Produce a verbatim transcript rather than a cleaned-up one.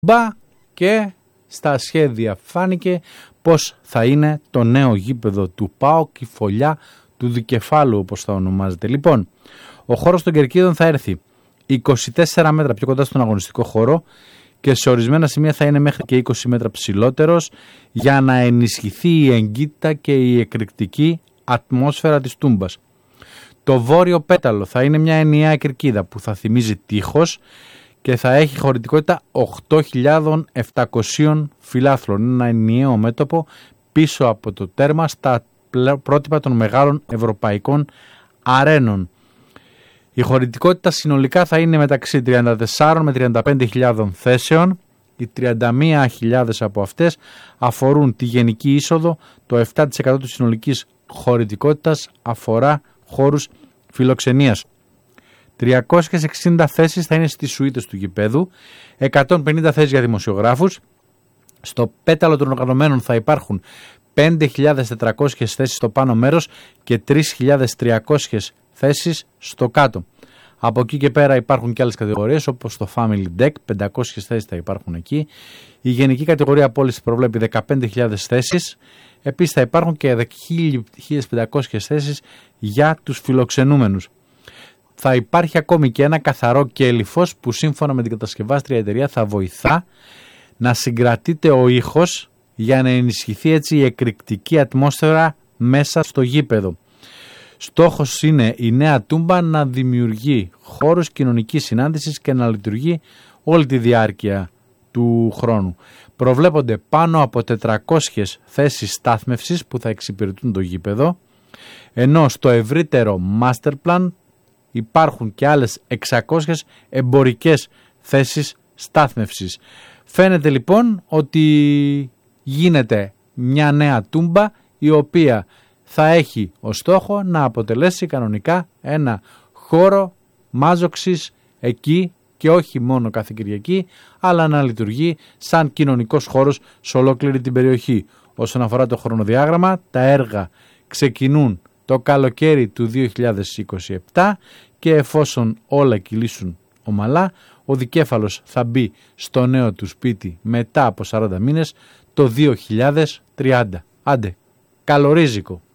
Μπα και στα σχέδια φάνηκε πως θα είναι το νέο γήπεδο του ΠΑΟΚ, η φωλιά του δικεφάλου όπως θα ονομάζεται. Λοιπόν, ο χώρος των κερκίδων θα έρθει είκοσι τέσσερα μέτρα πιο κοντά στον αγωνιστικό χώρο και σε ορισμένα σημεία θα είναι μέχρι και είκοσι μέτρα ψηλότερος για να ενισχυθεί η εγκύτητα και η εκρηκτική ατμόσφαιρα της Τούμπας. Το βόρειο πέταλο θα είναι μια ενιαία κερκίδα που θα θυμίζει τείχος και θα έχει χωρητικότητα οκτώ χιλιάδες επτακόσια φιλάθλων. Είναι ένα ενιαίο μέτωπο πίσω από το τέρμα στα πρότυπα των μεγάλων ευρωπαϊκών αρένων. Η χωρητικότητα συνολικά θα είναι μεταξύ τριάντα τέσσερα με τριάντα πέντε χιλιάδες θέσεων. Οι τριάντα μία χιλιάδες από αυτές αφορούν τη γενική είσοδο, το επτά τοις εκατό της συνολικής χωρητικότητας αφορά χώρους φιλοξενίας. τριακόσιες εξήντα θέσεις θα είναι στις σουίτες του γηπέδου, εκατόν πενήντα θέσεις για δημοσιογράφους. Στο πέταλο των οργανωμένων θα υπάρχουν πέντε χιλιάδες τετρακόσιες θέσεις στο πάνω μέρος και τρεις χιλιάδες τριακόσιες θέσεις στο κάτω. Από εκεί και πέρα υπάρχουν και άλλες κατηγορίες όπως το Family Deck, πεντακόσιες θέσεις θα υπάρχουν εκεί. Η γενική κατηγορία πώληση προβλέπει δεκαπέντε χιλιάδες θέσεις. Επίσης θα υπάρχουν και χίλιες πεντακόσιες θέσεις για τους φιλοξενούμενους. Θα υπάρχει ακόμη και ένα καθαρό κέλυφος που σύμφωνα με την κατασκευάστρια εταιρεία θα βοηθά να συγκρατείται ο ήχος για να ενισχυθεί έτσι η εκρηκτική ατμόσφαιρα μέσα στο γήπεδο. Στόχος είναι η νέα Τούμπα να δημιουργεί χώρους κοινωνικής συνάντησης και να λειτουργεί όλη τη διάρκεια του χρόνου. Προβλέπονται πάνω από τετρακόσιες θέσεις στάθμευσης που θα εξυπηρετούν το γήπεδο, ενώ στο ευρύτερο master plan υπάρχουν και άλλες εξακόσιες εμπορικές θέσεις στάθμευσης. Φαίνεται λοιπόν ότι γίνεται μια νέα Τούμπα η οποία θα έχει ως στόχο να αποτελέσει κανονικά ένα χώρο μάζοξης εκεί και όχι μόνο κάθε Κυριακή, αλλά να λειτουργεί σαν κοινωνικός χώρος σε ολόκληρη την περιοχή. Όσον αφορά το χρονοδιάγραμμα, τα έργα ξεκινούν το καλοκαίρι του δύο χιλιάδες είκοσι επτά και εφόσον όλα κυλήσουν ομαλά, ο δικέφαλος θα μπει στο νέο του σπίτι μετά από σαράντα μήνες το δύο χιλιάδες τριάντα. Άντε, καλό ρίζικο!